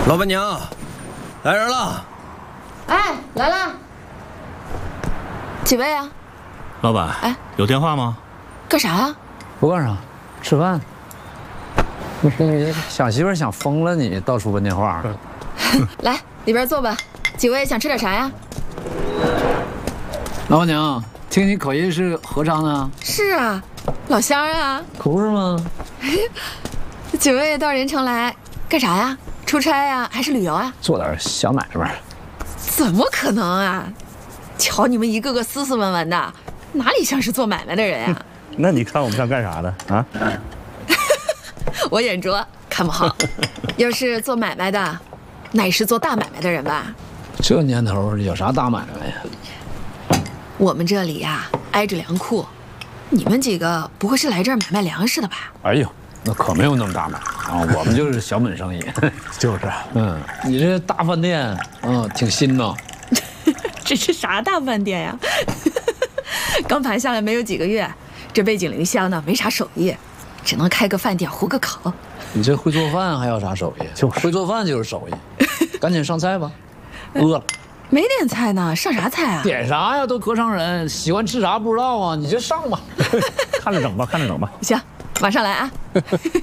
老板娘，来人了！ 哎，来了。几位啊？ 老板， 哎， 有电话吗？ 干啥呀？ 不干啥，吃饭。你想媳妇想疯了你，到处问电话。 来，里边坐吧。几位想吃点啥呀？ 老板娘，听你口音是合昌的？ 是啊，老乡啊。 可不是吗？ 几位到任城来干啥呀？出差呀，还是旅游啊？ 做点小买卖。 怎么可能啊？瞧你们一个个斯斯文文的，哪里像是做买卖的人呀？ 那你看我们像干啥的啊？ 我眼拙，看不好。要是做买卖的，那也是做大买卖的人吧？ 这年头有啥大买卖呀？ 我们这里呀，挨着粮库，你们几个不会是来这儿买卖粮食的吧？ 哎呦，那可没有那么大买啊，我们就是小本生意。 就是， 你这大饭店，挺新呐。 这是啥大饭店呀？刚盘下来没有几个月，这背井离乡的没啥手艺，只能开个饭店糊个口。 你这会做饭还要啥手艺？就是会做饭就是手艺。赶紧上菜吧，饿了。 没点菜呢，上啥菜啊？ 点啥呀？都合昌人，喜欢吃啥不知道啊？你就上吧。 看着整吧，看着整吧。 行，马上来啊。